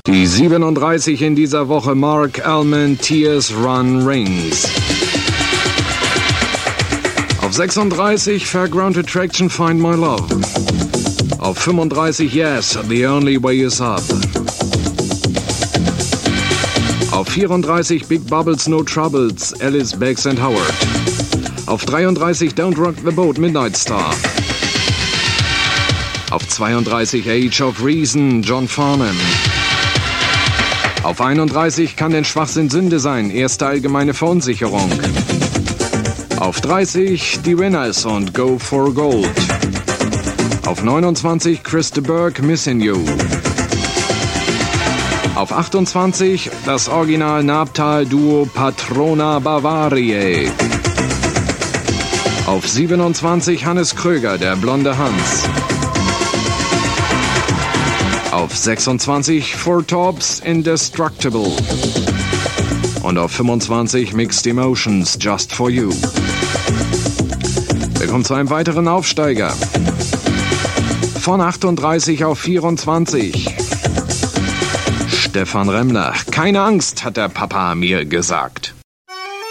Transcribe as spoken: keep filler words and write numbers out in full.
Die siebenunddreißig in dieser Woche, Mark Almond, Tears Run Rings. Auf sechsunddreißig, Fairground Attraction, Find My Love. Auf fünfunddreißig, Yes, The Only Way Is Up. Auf vierunddreißig, Big Bubbles, No Troubles, Alice, Beggs and Howard. Auf dreiunddreißig, Don't Rock the Boat, Midnight Star. Auf zweiunddreißig, Age of Reason, John Farnham. Auf einunddreißig, Kann denn Schwachsinn Sünde sein, erste allgemeine Verunsicherung. Auf dreißig, Die Winners und Go for Gold. Auf neunundzwanzig, Chris de Burgh, Missing You. Auf achtundzwanzig, das Original Nabtal-Duo Patrona Bavariae. Auf siebenundzwanzig, Hannes Kröger, Der blonde Hans. Auf sechsundzwanzig, Four Tops, Indestructible. Und auf fünfundzwanzig, Mixed Emotions, Just For You. Wir kommen zu einem weiteren Aufsteiger. Von achtunddreißig auf vierundzwanzig. Stefan Remmler. Keine Angst, hat der Papa mir gesagt.